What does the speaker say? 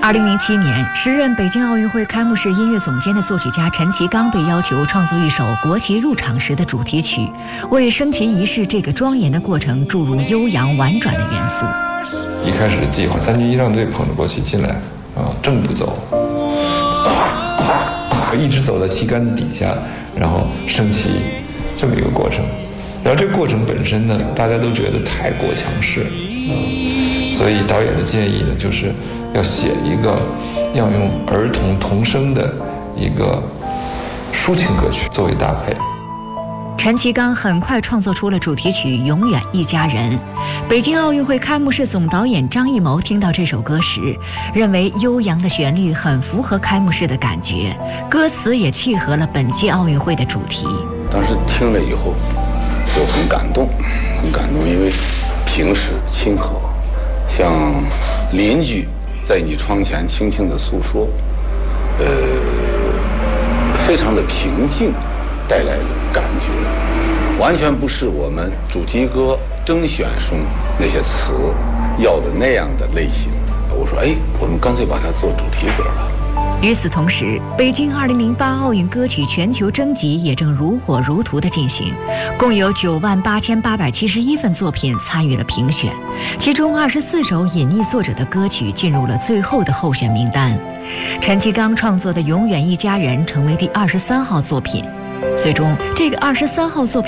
2007年，时任北京奥运会开幕式音乐总监的作曲家陈其刚被要求创作一首国旗入场时的主题曲，为升旗仪式这个庄严的过程注入悠扬婉转的元素。 一开始的计划，3军仪仗队捧着国旗进来，正步走，一直走到旗杆子底下，然后升旗，这么一个过程。然后这个过程本身呢，大家都觉得太过强势，所以导演的建议呢，就是要写一个要用儿童童声的一个抒情歌曲作为搭配。 陈其刚很快创作出了主题曲《永远一家人》。北京奥运会开幕式总导演张艺谋听到这首歌时，认为悠扬的旋律很符合开幕式的感觉，歌词也契合了本届奥运会的主题。 当时听了以后就很感动，因为平时亲和，像邻居在你窗前轻轻地诉说，非常的平静带来的感觉，完全不是我们主题歌征选中那些词要的那样的类型。我说，我们干脆把它做主题歌吧。 与此同时，北京2008奥运歌曲全球征集也正如火如荼地进行，共有98871份作品参与了评选，其中24首隐匿作者的歌曲进入了最后的候选名单。陈其刚创作的《永远一家人》成为第23号作品，最终这个23号作品